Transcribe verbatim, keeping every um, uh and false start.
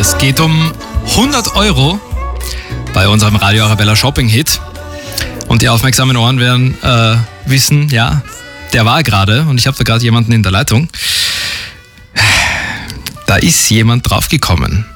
Es geht um hundert Euro bei unserem Radio Arabella Shopping Hit. Und die aufmerksamen Ohren werden äh, wissen, ja, der war gerade und ich habe da gerade jemanden in der Leitung. Da ist jemand draufgekommen.